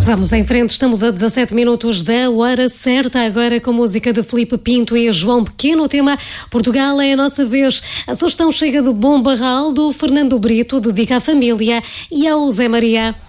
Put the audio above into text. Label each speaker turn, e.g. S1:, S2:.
S1: Vamos em frente, estamos a 17 minutos da hora certa, agora com música de Filipe Pinto e João Pequeno. O tema Portugal é a nossa vez. A sugestão chega do Bom Barral, do Fernando Brito, dedica à família e ao Zé Maria.